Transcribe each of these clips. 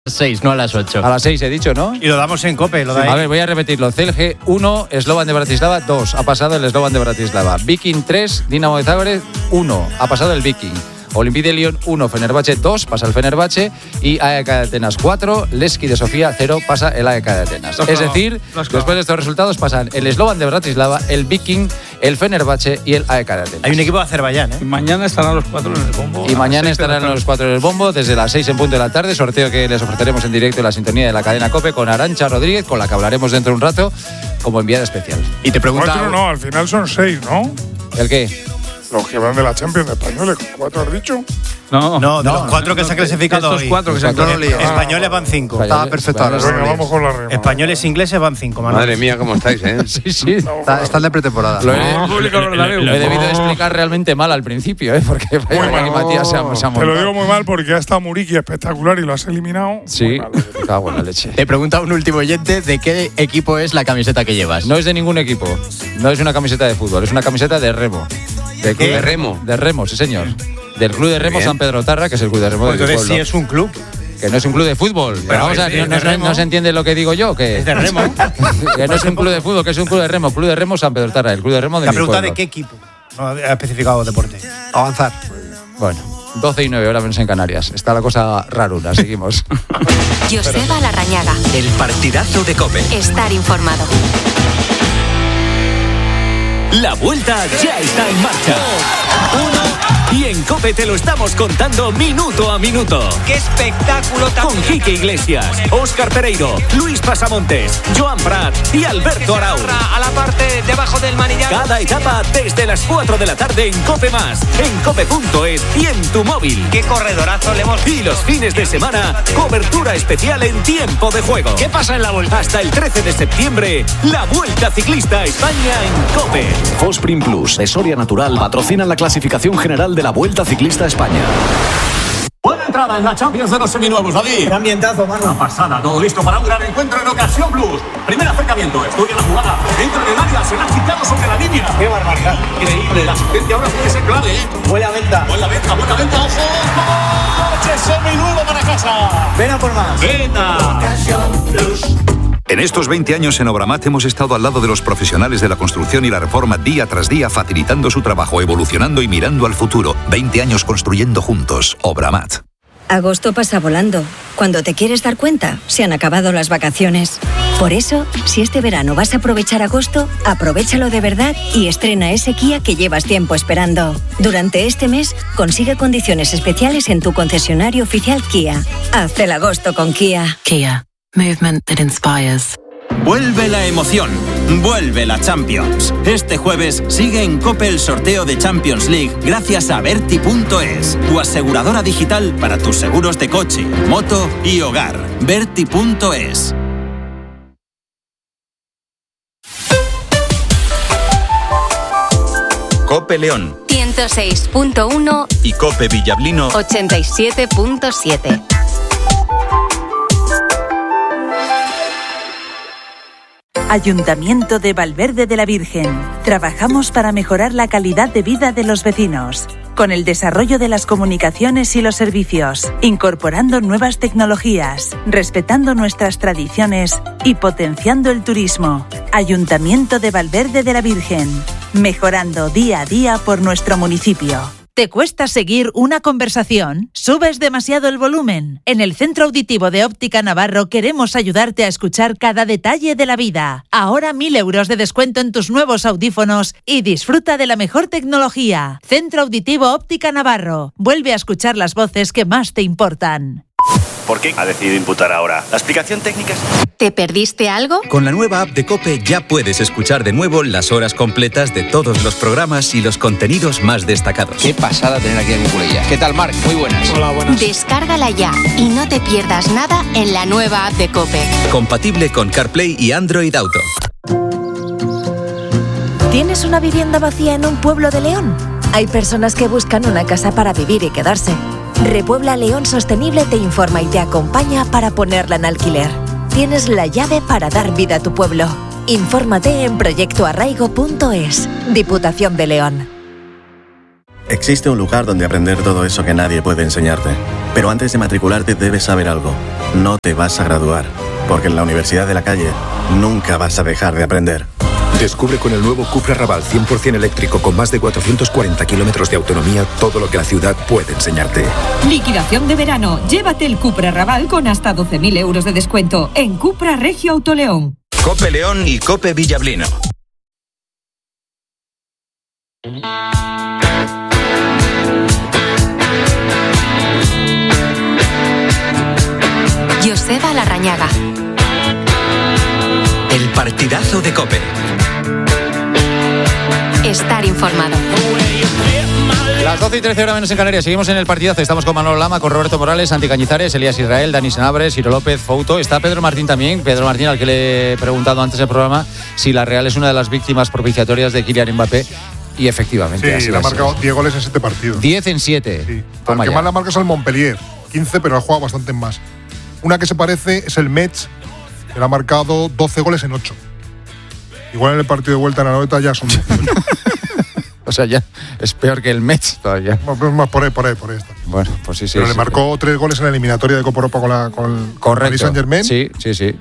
6, no a las 8. A las 6 he dicho, ¿no? Y lo damos en COPE, lo dais. A ver, voy a repetirlo. Celje 1, Slovan de Bratislava 2. Ha pasado el Slovan de Bratislava. Viking 3, Dinamo de Zagreb 1. Ha pasado el Viking. Olympique de Lyon 1, Fenerbahce 2, pasa el Fenerbahce. Y AEK de Atenas 4, Levski de Sofía 0, pasa el AEK de Atenas. Es decir, después de estos resultados pasan el Slovan de Bratislava, el Viking, el Fenerbahce y el AEK de Atenas. Hay un equipo de Azerbaiyán, ¿eh? Y mañana estarán los 4 en el bombo. Y mañana estarán los 4 en el bombo desde las 6 en punto de la tarde. Sorteo que les ofreceremos en directo en la sintonía de la cadena COPE con Arantxa Rodríguez, con la que hablaremos dentro de un rato como enviada especial. Y te pregunta... 4 no, al final son 6, ¿no? ¿El qué? Los que van de la Champions de españoles, ¿4 has dicho? No, de los 4 que se han clasificado estos hoy. 4 que se han clasificado. Españoles van 5. Estaba perfecto. Venga, vamos con la rima. Españoles ingleses van 5, Manuel. Madre mía, ¿cómo estáis, eh? Sí. Están de pretemporada. Lo he debido de explicar realmente mal al principio, porque Muy mal. que Matías se ha Te lo montado. digo muy mal porque ha estado Muriqui espectacular y lo has eliminado. Sí, Muy mal. me cago en la leche. Te pregunta un último oyente de qué equipo es la camiseta que llevas. No es de ningún equipo. No es una camiseta de fútbol, es una camiseta de remo. ¿De qué? ¿De remo? De remo, sí, señor. Del Club de Remo Bien. San Pedro Tarra, que es el club de remo Pues del entonces pueblo. sí es un club. Que no es un club de fútbol. Pero vamos a ver, no se entiende lo que digo yo. Que Es de remo. que no es un club de fútbol, que es un club de remo. Club de Remo San Pedro Tarra, el club de remo de La mi pregunta pueblo. de qué equipo. No ha especificado deporte. Avanzar. Bueno, 12 y 9 horas menos en Canarias. Está la cosa raruna, seguimos. Joseba Larrañaga. El partidazo de COPE. Estar informado. La vuelta ya está en marcha. Y en COPE te lo estamos contando minuto a minuto. ¡Qué espectáculo Con Quique Iglesias, Óscar Pereiro, Luis Pasamontes, Joan Prat y Alberto Arau. A la parte debajo del manillar. Cada etapa desde las 4 de la tarde en COPE+, en cope.es y en tu móvil. ¡Qué corredorazo le hemos... Y los fines de semana, cobertura especial en tiempo de juego. ¿Qué pasa en la vuelta? Hasta el 13 de septiembre, la Vuelta Ciclista a España en COPE. Fosprin Plus, de Soria Natural, patrocinan la clasificación general de la Vuelta Ciclista a España. Buena entrada en la Champions de los seminuevos, David. ¡Qué ambientazo, Manu! Una pasada, todo listo para un gran encuentro en Ocasión Plus. Primer acercamiento, estudia la jugada. Entra en el área, se la ha quitado sobre la línea. ¡Qué barbaridad! Increíble, la asistencia ahora puede ser clave, ¿eh? Buena venta. Buena venta, ojo. ¡Coche seminuevo para casa! Ven a por más. ¡Venta! En estos 20 años en Obramat hemos estado al lado de los profesionales de la construcción y la reforma día tras día, facilitando su trabajo, evolucionando y mirando al futuro. 20 años construyendo juntos. Obramat. Agosto pasa volando. Cuando te quieres dar cuenta, se han acabado las vacaciones. Por eso, si este verano vas a aprovechar agosto, aprovéchalo de verdad y estrena ese Kia que llevas tiempo esperando. Durante este mes, consigue condiciones especiales en tu concesionario oficial Kia. Haz el agosto con Kia. Kia. Movement that inspires. Vuelve la emoción, vuelve la Champions. Este jueves sigue en COPE el sorteo de Champions League gracias a Berti.es, tu aseguradora digital para tus seguros de coche, moto y hogar. Berti.es. COPE León 106.1 y COPE Villablino 87.7. Ayuntamiento de Valverde de la Virgen. Trabajamos para mejorar la calidad de vida de los vecinos, con el desarrollo de las comunicaciones y los servicios, incorporando nuevas tecnologías, respetando nuestras tradiciones y potenciando el turismo. Ayuntamiento de Valverde de la Virgen. Mejorando día a día por nuestro municipio. ¿Te cuesta seguir una conversación? ¿Subes demasiado el volumen? En el Centro Auditivo de Óptica Navarro queremos ayudarte a escuchar cada detalle de la vida. Ahora 1.000 euros de descuento en tus nuevos audífonos y disfruta de la mejor tecnología. Centro Auditivo Óptica Navarro. Vuelve a escuchar las voces que más te importan. ¿Por qué ha decidido imputar ahora? ¿La explicación técnica es...? ¿Te perdiste algo? Con la nueva app de COPE ya puedes escuchar de nuevo las horas completas de todos los programas y los contenidos más destacados. Qué pasada tener aquí a Nicolella. ¿Qué tal, Marc? Muy buenas. Hola, buenas. Descárgala ya y no te pierdas nada en la nueva app de COPE. Compatible con CarPlay y Android Auto. ¿Tienes una vivienda vacía en un pueblo de León? Hay personas que buscan una casa para vivir y quedarse. Repuebla León Sostenible te informa y te acompaña para ponerla en alquiler. Tienes la llave para dar vida a tu pueblo. Infórmate en proyectoarraigo.es. Diputación de León. Existe un lugar donde aprender todo eso que nadie puede enseñarte. Pero antes de matricularte debes saber algo. No te vas a graduar, porque en la Universidad de la Calle nunca vas a dejar de aprender. Descubre con el nuevo Cupra Raval 100% eléctrico con más de 440 kilómetros de autonomía todo lo que la ciudad puede enseñarte. Liquidación de verano. Llévate el Cupra Raval con hasta 12.000 euros de descuento en Cupra Regio Autoleón. Cope León y Cope Villablino. Joseba Larrañaga. El partidazo de Cope. Estar informado. Las 12 y 13 horas menos en Canarias. Seguimos en el partidazo. Estamos con Manolo Lama, con Roberto Morales, Santi Cañizares, Elías Israel, Dani Sanabres, Ciro López, Fouto. Está Pedro Martín también. Pedro Martín, al que le he preguntado antes del programa si la Real es una de las víctimas propiciatorias de Kylian Mbappé. Y efectivamente. Sí, le ha marcado 10 goles en 7 partidos. 10 en 7. Sí. Al que más la marca es el Montpellier. 15, pero ha jugado bastante más. Una que se parece es el Metz, que le ha marcado 12 goles en 8. Igual en el partido de vuelta en la Anoeta ya son 18. O sea, ya es peor que el Metz todavía. Más por ahí está. Bueno, pues sí. Pero le marcó 3 goles en la eliminatoria de Copa Europa con el Paris Saint-Germain. Sí.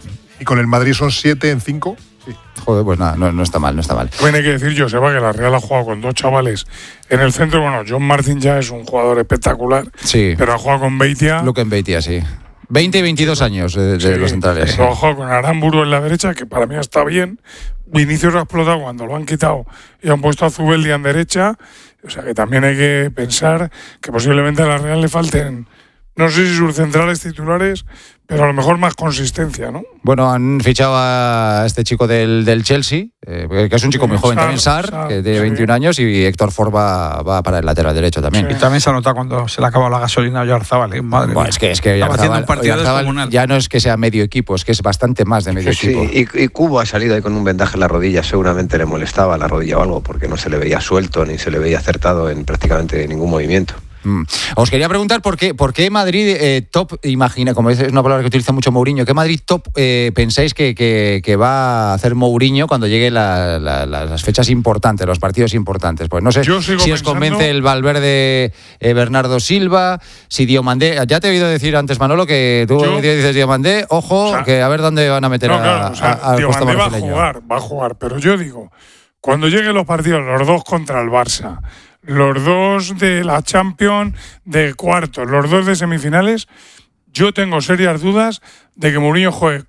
Y con el Madrid son 7 en 5. Sí. Joder, pues nada, no está mal. Bueno, hay que decir, Joseba, que la Real ha jugado con 2 chavales en el centro. Bueno, John Martin ya es un jugador espectacular. Sí. Pero ha jugado con Beitia. Luke Beitia, sí. 20 y 22 años de los centrales. Pero ha jugado con Aramburu en la derecha, que para mí está bien. Vinicius ha explotado cuando lo han quitado y han puesto a Zubeldia en derecha. O sea que también hay que pensar que posiblemente a la Real le falten, no sé si sus centrales titulares, pero a lo mejor más consistencia, ¿no? Bueno, han fichado a este chico del Chelsea, que es un chico muy joven también, Sarr, que tiene 21 años, y Héctor Ford va para el lateral derecho también. Sí. Y también se ha notado cuando se le ha acabado la gasolina a Oyarzabal, madre mía. Es que Oyarzabal ya no es que sea medio equipo, es que es bastante más de medio equipo. Y Cubo ha salido ahí con un vendaje en la rodilla, seguramente le molestaba la rodilla o algo, porque no se le veía suelto ni se le veía acertado en prácticamente ningún movimiento. Os quería preguntar por qué Madrid top, imagina, como es una palabra que utiliza mucho Mourinho, ¿qué Madrid top pensáis que va a hacer Mourinho cuando lleguen las fechas importantes, los partidos importantes? Pues no sé si os convence el Valverde Bernardo Silva, si Diomandé. Ya te he oído decir antes, Manolo, que tú dices Diomandé, ojo, que a ver dónde van a meter a Costa Marfileño. Va a jugar, pero yo digo, cuando lleguen los partidos, los 2 contra el Barça, los 2 de la Champions de cuartos, los 2 de semifinales, yo tengo serias dudas de que Mourinho juegue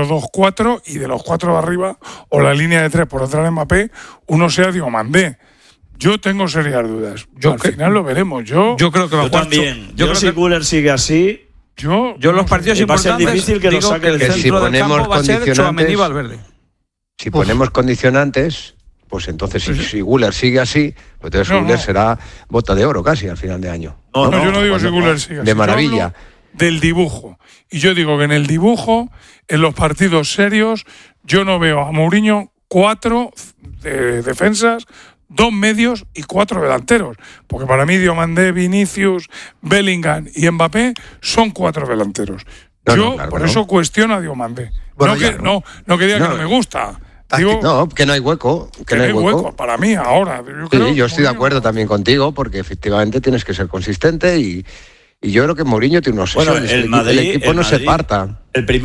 4-2-4 y de los 4 de arriba, o la línea de 3 por detrás de Mbappé, uno sea Diomandé. Yo tengo serias dudas. Al final lo veremos. Yo creo que va a jugar. También. Yo si Güler sigue así, yo los partidos importantes va a ser difícil que lo saque el centro del campo va a ser Tchouaméni y Valverde. Si ponemos condicionantes, pues entonces si Güler sigue así, pues entonces Güler será bota de oro casi al final de año. Yo no digo si Güler sigue así. De maravilla. Del dibujo. Y yo digo que en el dibujo, en los partidos serios, yo no veo a Mourinho 4 defensas, 2 medios y 4 delanteros. Porque para mí Diomandé, Vinicius, Bellingham y Mbappé son 4 delanteros. Por eso cuestiono a Diomandé. Bueno, no que diga que no me gusta. Digo, que no hay hueco. Que no hay hueco para mí ahora. Yo estoy de acuerdo también contigo, porque efectivamente tienes que ser consistente y yo creo que Mourinho tiene unos sesiones. El equipo no se parta.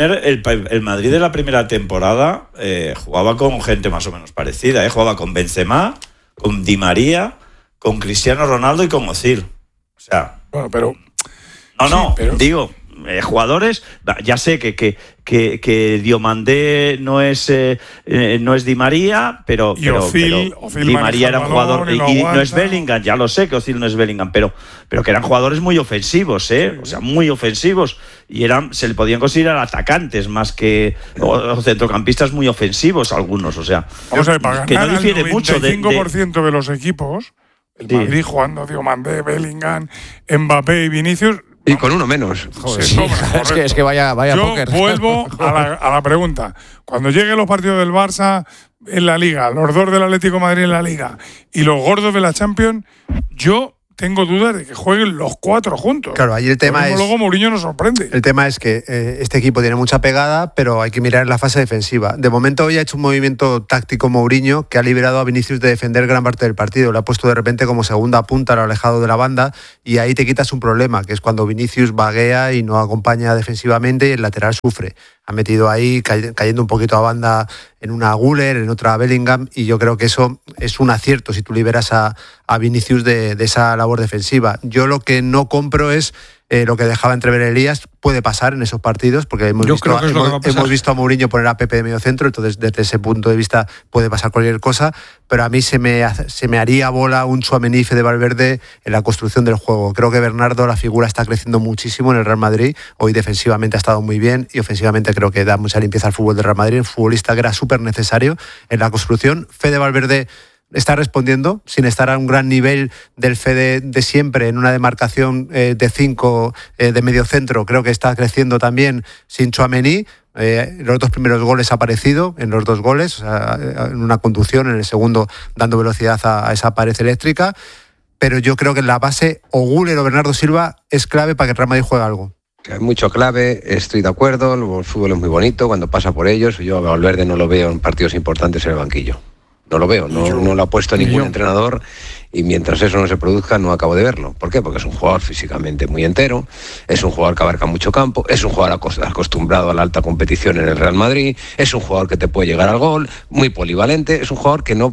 El Madrid de la primera temporada jugaba con gente más o menos parecida. Jugaba con Benzema, con Di María, con Cristiano Ronaldo y con Özil. O sea. Bueno, pero. Digo. Jugadores, ya sé que Diomandé no es Di María, pero Di María era un jugador y no es Bellingham, ya lo sé que Özil no es Bellingham, pero que eran jugadores muy ofensivos, o sea, muy ofensivos, y se le podían considerar atacantes más que o centrocampistas muy ofensivos algunos, o sea, vamos a ver, para que no difiere mucho del 95% de los equipos, el Madrid jugando Diomandé, Bellingham, Mbappé y Vinicius. Y con uno menos. Joder, es que vaya póker. Yo vuelvo a la pregunta. Cuando lleguen los partidos del Barça en la Liga, los 2 del Atlético de Madrid en la Liga y los gordos de la Champions, yo tengo dudas de que jueguen los 4 juntos. Claro, ahí el tema es... Luego Mourinho nos sorprende. El tema es que este equipo tiene mucha pegada, pero hay que mirar la fase defensiva. De momento hoy ha hecho un movimiento táctico Mourinho que ha liberado a Vinicius de defender gran parte del partido. Lo ha puesto de repente como segunda punta, lo ha alejado de la banda, y ahí te quitas un problema, que es cuando Vinicius vaguea y no acompaña defensivamente y el lateral sufre. Ha metido ahí, cayendo un poquito a banda en una Güler, en otra Bellingham, y yo creo que eso es un acierto si tú liberas a Vinicius de esa labor defensiva. Yo lo que no compro es lo que dejaba entrever Elías. Puede pasar en esos partidos, porque hemos visto a Mourinho poner a Pepe de medio centro, entonces desde ese punto de vista puede pasar cualquier cosa, pero a mí se me haría bola un Tchouaméni y Fede Valverde en la construcción del juego. Creo que Bernardo, la figura, está creciendo muchísimo en el Real Madrid. Hoy defensivamente ha estado muy bien y ofensivamente creo que da mucha limpieza al fútbol del Real Madrid, un futbolista que era súper necesario en la construcción. Fede Valverde está respondiendo, sin estar a un gran nivel del Fede de siempre, en una demarcación de 5 de medio centro. Creo que está creciendo también sin Tchouaméni. Los 2 primeros goles ha aparecido, en los 2 goles, o sea, en una conducción, en el segundo dando velocidad a esa pared eléctrica. Pero yo creo que en la base, o Güler o Bernardo Silva es clave para que el Real Madrid juegue algo. Hay mucho clave, estoy de acuerdo, el fútbol es muy bonito cuando pasa por ellos. Yo a Valverde no lo veo en partidos importantes en el banquillo. No lo veo, no lo ha puesto ningún entrenador, y mientras eso no se produzca no acabo de verlo. ¿Por qué? Porque es un jugador físicamente muy entero, es un jugador que abarca mucho campo, es un jugador acostumbrado a la alta competición en el Real Madrid, es un jugador que te puede llegar al gol, muy polivalente, es un jugador que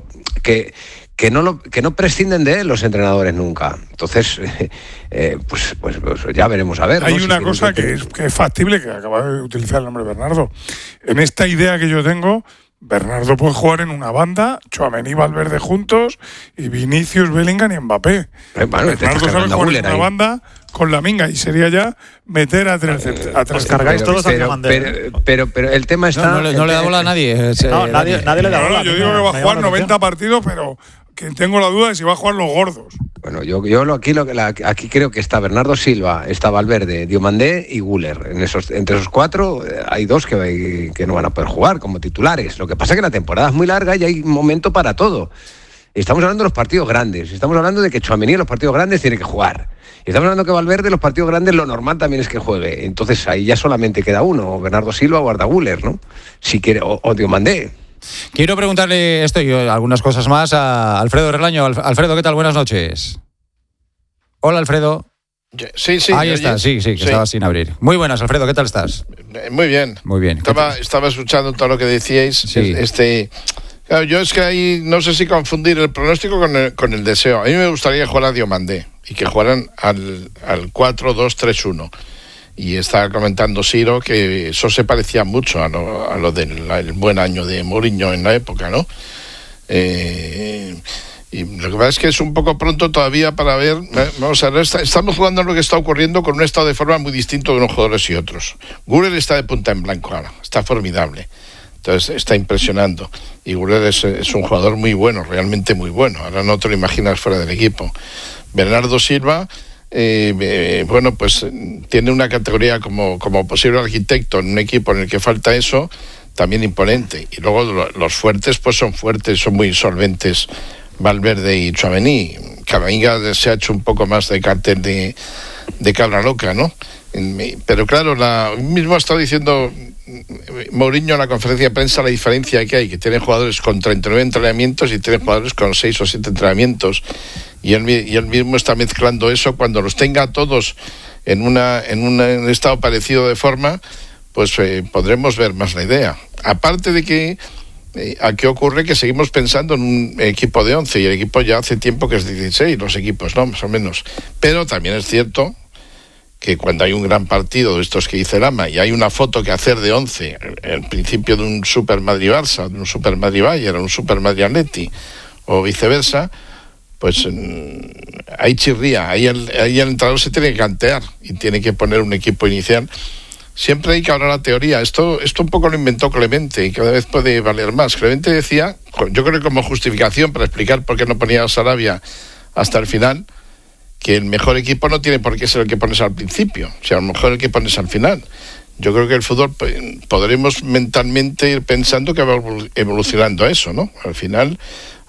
no prescinden de él los entrenadores nunca. Entonces, pues ya veremos a ver. Hay una cosa que es factible, que acaba de utilizar el nombre Bernardo. En esta idea que yo tengo, Bernardo puede jugar en una banda, Tchouaméni y Valverde juntos, y Vinicius, Bellingham y Mbappé. Bernardo sabe jugar en una banda con la minga, y sería ya meter a tres cargáis todos a pero el tema está... No le da bola a nadie. Nadie le da bola. Yo digo que va a jugar 90 partidos, pero que tengo la duda de si va a jugar los gordos. Bueno, aquí creo que está Bernardo Silva, está Valverde, Diomandé y Güler. Entre esos 4 hay 2 que no van a poder jugar como titulares. Lo que pasa es que la temporada es muy larga y hay un momento para todo. Estamos hablando de los partidos grandes. Estamos hablando de que Tchouaméni en los partidos grandes tiene que jugar. Y estamos hablando que Valverde en los partidos grandes lo normal también es que juegue. Entonces ahí ya solamente queda uno, o Bernardo Silva o Arda Güler, ¿no? Si quiere, o Diomandé. Quiero preguntarle esto y algunas cosas más a Alfredo Relaño. Alfredo, ¿qué tal? Buenas noches. Hola, Alfredo. Sí. Ahí está, sí, que estaba sin abrir. Muy buenas, Alfredo, ¿qué tal estás? Muy bien. Muy bien. Estaba escuchando todo lo que decíais. Sí. Claro, yo es que ahí no sé si confundir el pronóstico con el deseo. A mí me gustaría jugar a Diomandé y que jugaran al 4-2-3-1. Y estaba comentando Siro que eso se parecía mucho a lo del buen año de Mourinho en la época, ¿no? Y lo que pasa es que es un poco pronto todavía para ver. Vamos a ver, estamos jugando lo que está ocurriendo con un estado de forma muy distinto de unos jugadores y otros. Güler está de punta en blanco ahora, está formidable. Entonces está impresionando. Y Güler es un jugador muy bueno, realmente muy bueno. Ahora no te lo imaginas fuera del equipo. Bernardo Silva... bueno, pues tiene una categoría como posible arquitecto en un equipo en el que falta eso, también imponente. Y luego los fuertes, pues son fuertes, son muy solventes, Valverde y Tchouaméni. Camavinga se ha hecho un poco más de cartel de cabra loca, ¿no? Pero claro, mismo ha estado diciendo Mourinho en la conferencia de prensa la diferencia que hay, que tiene jugadores con 39 entrenamientos y tiene jugadores con 6 o 7 entrenamientos. Y él mismo está mezclando eso. Cuando los tenga todos en un estado parecido de forma, pues podremos ver más la idea. Aparte de que aquí ocurre que seguimos pensando en un equipo de 11 y el equipo ya hace tiempo que es 16, los equipos, ¿no? Más o menos. Pero también es cierto que cuando hay un gran partido de estos que dice Lama y hay una foto que hacer de 11, el principio de un Super Madrid-Barça, de un Super Madrid-Bayern, un Super Madrid-Atleti o viceversa, pues ahí chirría, ahí el entrenador se tiene que cantear y tiene que poner un equipo inicial. Siempre hay que hablar la teoría. Esto un poco lo inventó Clemente y cada vez puede valer más. Clemente decía, yo creo que como justificación para explicar por qué no ponía a Sarabia hasta el final, que el mejor equipo no tiene por qué ser el que pones al principio, o sea, a lo mejor el que pones al final. Yo creo que el fútbol podremos mentalmente ir pensando que va evolucionando a eso, ¿no? Al final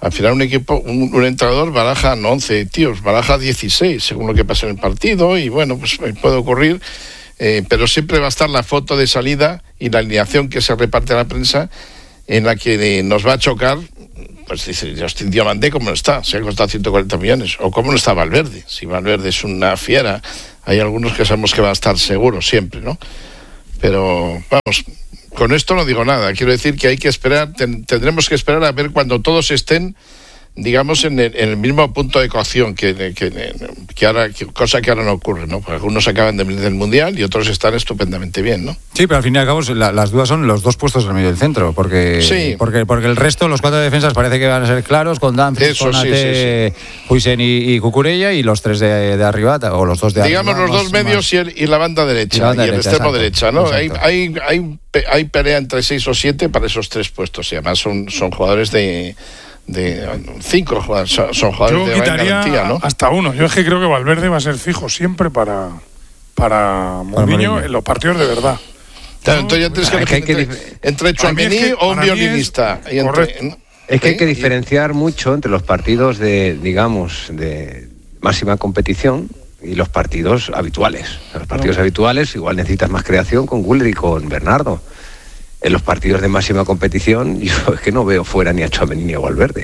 Al final un equipo, un entrenador baraja no 11 tíos, baraja 16, según lo que pasa en el partido, y bueno, pues puede ocurrir, pero siempre va a estar la foto de salida y la alineación que se reparte a la prensa, en la que nos va a chocar, pues dice, Justin Diomandé, ¿cómo no está? Se ha costado 140 millones. O ¿cómo no está Valverde? Si Valverde es una fiera, hay algunos que sabemos que van a estar seguros siempre, ¿no? Pero, vamos, con esto no digo nada. Quiero decir que hay que esperar, tendremos que esperar a ver cuando todos estén, digamos, en el mismo punto de ecuación que ahora, cosa que ahora no ocurre, ¿no? Porque algunos acaban de venir del Mundial y otros están estupendamente bien, ¿no? Sí, pero al fin y al cabo las dudas son los dos puestos en medio del centro, porque el resto, los 4 defensas parece que van a ser claros, con Dumfries, con Ate, Huijsen y Cucurella, y los 3 de arriba, o los 2 de arriba. Digamos los dos medios y la banda derecha, y el extremo derecha, ¿no? Hay pelea entre 6 o 7 para esos 3 puestos, y además son jugadores de 5 jugadores, son jugadores de garantía, ¿no? Hasta 1. Yo es que creo que Valverde va a ser fijo siempre para Mourinho en los partidos de verdad. Claro, entonces ya tienes que entre Tchouaméni o un violinista. Es que hay que diferenciar mucho entre los partidos de máxima competición y los partidos habituales. Los partidos habituales igual necesitas más creación con Güler y con Bernardo. En los partidos de máxima competición, yo es que no veo fuera ni a Tchouaméni ni a Valverde.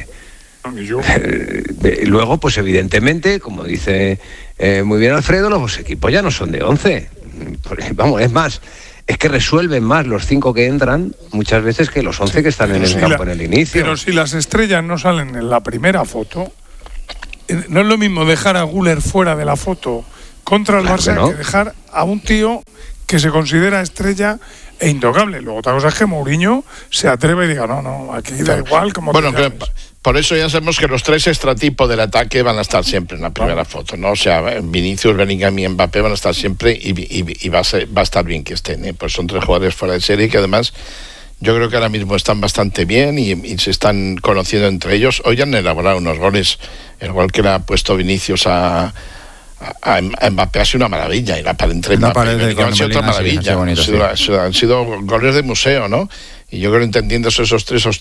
Luego, pues evidentemente, como dice muy bien Alfredo, los equipos ya no son de 11. Vamos, es más, es que resuelven más los 5 que entran muchas veces que los 11 que están en el campo en el inicio. Pero si las estrellas no salen en la primera foto, no es lo mismo dejar a Güler fuera de la foto contra el Barça que dejar a un tío que se considera estrella e intocable. Luego otra cosa es que Mourinho se atreve y diga, no, aquí da igual como bueno, por eso ya sabemos que los 3 extratipos del ataque van a estar siempre en la primera foto, ¿no? O sea, Vinicius, Bellingham y Mbappé van a estar siempre y va a estar bien que estén, ¿eh? Pues son 3 jugadores fuera de serie que además yo creo que ahora mismo están bastante bien y se están conociendo entre ellos. Hoy han elaborado unos goles, el gol que le ha puesto Vinicius a Mbappé ha sido una maravilla, y la pared entre Mbappé y Bellingham ha sido otra maravilla. Han sido goles de museo, ¿no? Y yo creo, entendiendo esos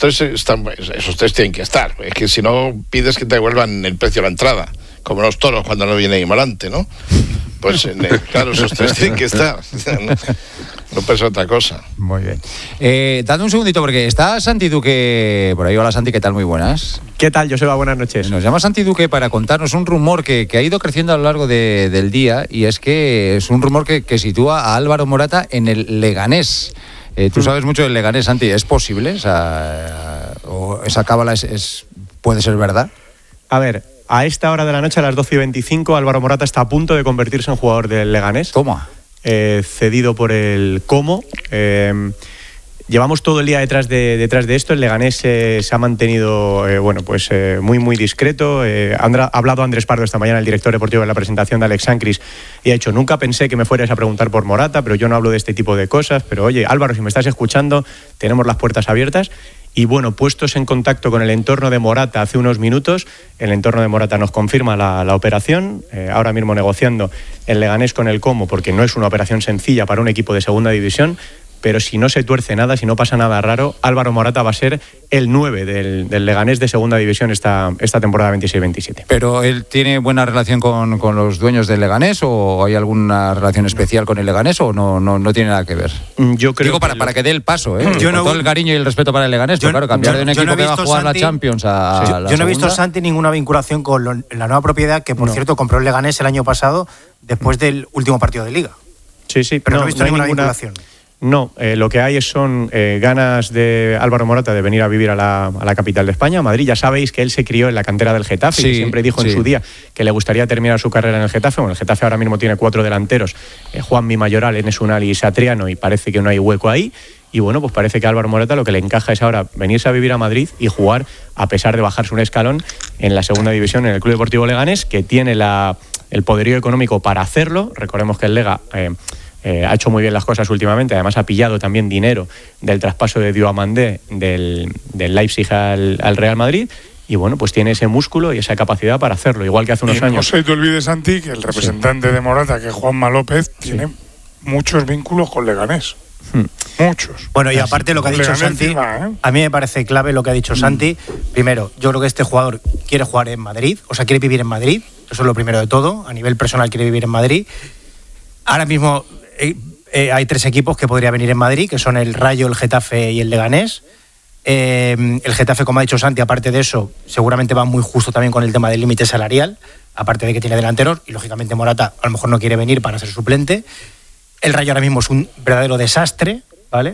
tres tienen que estar. Es que si no, pides que te devuelvan el precio de la entrada, como los toros cuando no viene Morante, ¿no? Pues claro, esos 3 tienen que estar. No pasa otra cosa. Muy bien. Dad un segundito, porque está Santi Duque por ahí. Hola, Santi, ¿qué tal? Muy buenas. ¿Qué tal, Joseba? Buenas noches. Nos llama Santi Duque para contarnos un rumor que ha ido creciendo a lo largo del día, y es que es un rumor que sitúa a Álvaro Morata en el Leganés. Tú sabes mucho del Leganés, Santi. ¿Es posible? O esa cábala puede ser verdad. A ver, a esta hora de la noche, a las 12:25, Álvaro Morata está a punto de convertirse en jugador del Leganés. Toma. Cedido por el Como. Llevamos todo el día detrás de esto. El Leganés se ha mantenido muy muy discreto. Ha hablado Andrés Pardo esta mañana, el director deportivo, en la presentación de Alex Sancris, y ha dicho: nunca pensé que me fueras a preguntar por Morata, pero yo no hablo de este tipo de cosas. Pero oye, Álvaro, si me estás escuchando, tenemos las puertas abiertas. Y bueno, puestos en contacto con el entorno de Morata hace unos minutos, el entorno de Morata nos confirma la operación, ahora mismo negociando el Leganés con el Como, porque no es una operación sencilla para un equipo de segunda división, pero si no se tuerce nada, si no pasa nada raro, Álvaro Morata va a ser el 9 del Leganés de segunda división esta temporada 26-27. ¿Pero él tiene buena relación con los dueños del Leganés, o hay alguna relación especial con el Leganés, o no tiene nada que ver? Yo creo Digo, para que dé el paso, con todo el cariño y el respeto para el Leganés, pero claro, cambiar de un equipo que va a jugar la Champions a la segunda. Yo no he visto, Santi, ninguna vinculación con la nueva propiedad que, por cierto, compró el Leganés el año pasado después del último partido de Liga. Sí, pero no he visto ninguna vinculación. No, lo que hay son ganas de Álvaro Morata de venir a vivir a la capital de España, Madrid. Ya sabéis que él se crió en la cantera del Getafe, y siempre dijo en su día que le gustaría terminar su carrera en el Getafe. Bueno, el Getafe ahora mismo tiene 4 delanteros, Juanmi, Mayoral, Enes Unal y Satriano, y parece que no hay hueco ahí. Y bueno, pues parece que a Álvaro Morata lo que le encaja es ahora venirse a vivir a Madrid y jugar, a pesar de bajarse un escalón, en la segunda división en el Club Deportivo Leganés, que tiene el poderío económico para hacerlo. Recordemos que el Lega ha hecho muy bien las cosas últimamente, además ha pillado también dinero del traspaso de Diomandé del Leipzig al Real Madrid, y bueno, pues tiene ese músculo y esa capacidad para hacerlo, igual que hace unos años. No se te olvides, Santi, que el representante de Morata, que es Juanma López, tiene muchos vínculos con Leganés. Muchos. Bueno, y aparte lo que ha dicho Santi, a mí me parece clave lo que ha dicho Santi. Primero, yo creo que este jugador quiere jugar en Madrid, o sea, quiere vivir en Madrid. Eso es lo primero de todo. A nivel personal quiere vivir en Madrid. Ahora mismo hay 3 equipos que podría venir en Madrid, que son el Rayo, el Getafe y el Leganés. El Getafe, como ha dicho Santi, aparte de eso, seguramente va muy justo también con el tema del límite salarial, aparte de que tiene delanteros, y lógicamente Morata a lo mejor no quiere venir para ser suplente. El Rayo ahora mismo es un verdadero desastre,